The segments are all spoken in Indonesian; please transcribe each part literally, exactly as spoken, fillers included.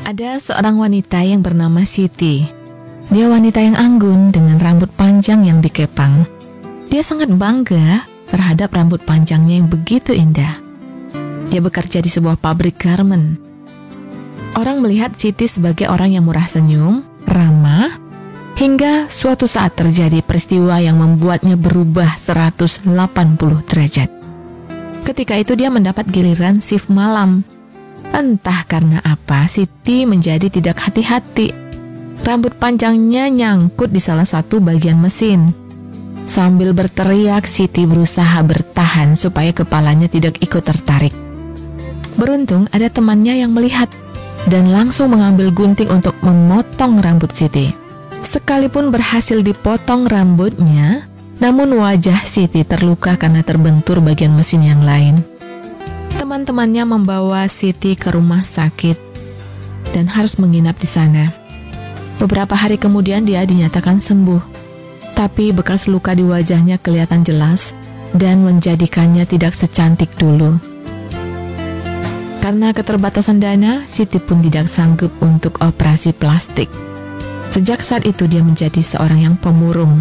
Ada seorang wanita yang bernama Siti. Dia wanita yang anggun dengan rambut panjang yang dikepang. Dia sangat bangga terhadap rambut panjangnya yang begitu indah. Dia bekerja di sebuah pabrik garmen. Orang melihat Siti sebagai orang yang murah senyum, ramah, hingga suatu saat terjadi peristiwa yang membuatnya berubah seratus delapan puluh derajat. Ketika itu dia mendapat giliran shift malam. Entah karena apa, Siti menjadi tidak hati-hati. Rambut panjangnya nyangkut di salah satu bagian mesin. Sambil berteriak, Siti berusaha bertahan supaya kepalanya tidak ikut tertarik. Beruntung ada temannya yang melihat dan langsung mengambil gunting untuk memotong rambut Siti. Sekalipun berhasil dipotong rambutnya, namun wajah Siti terluka karena terbentur bagian mesin yang lain. Teman-temannya membawa Siti ke rumah sakit dan harus menginap di sana. Beberapa hari kemudian dia dinyatakan sembuh, tapi bekas luka di wajahnya kelihatan jelas dan menjadikannya tidak secantik dulu. Karena keterbatasan dana, Siti pun tidak sanggup untuk operasi plastik. Sejak saat itu dia menjadi seorang yang pemurung.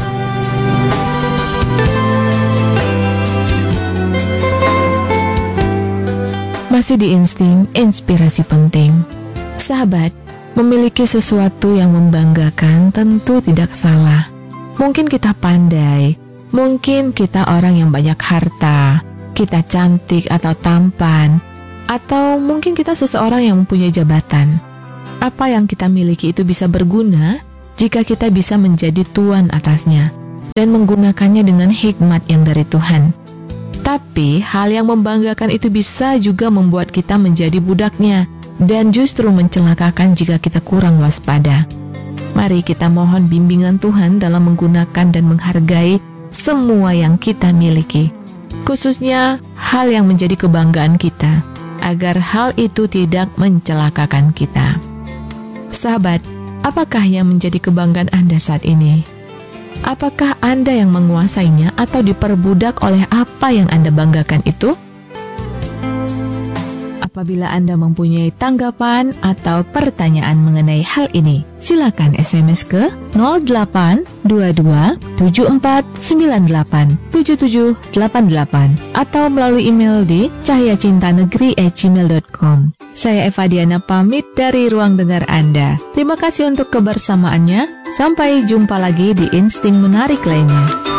Masih di insting, inspirasi penting. Sahabat, memiliki sesuatu yang membanggakan tentu tidak salah. Mungkin kita pandai, mungkin kita orang yang banyak harta, kita cantik atau tampan, atau mungkin kita seseorang yang mempunyai jabatan. Apa yang kita miliki itu bisa berguna jika kita bisa menjadi tuan atasnya dan menggunakannya dengan hikmat yang dari Tuhan. Tapi hal yang membanggakan itu bisa juga membuat kita menjadi budaknya dan justru mencelakakan jika kita kurang waspada. Mari kita mohon bimbingan Tuhan dalam menggunakan dan menghargai semua yang kita miliki, khususnya hal yang menjadi kebanggaan kita, agar hal itu tidak mencelakakan kita. Sahabat, apakah yang menjadi kebanggaan Anda saat ini? Apakah Anda yang menguasainya atau diperbudak oleh apa yang Anda banggakan itu? Apabila Anda mempunyai tanggapan atau pertanyaan mengenai hal ini, silakan S M S ke nol delapan dua dua tujuh empat sembilan delapan tujuh tujuh delapan delapan atau melalui email di cahaya cinta negeri at gmail dot com. Saya Eva Diana pamit dari ruang dengar Anda. Terima kasih untuk kebersamaannya. Sampai jumpa lagi di insting menarik lainnya.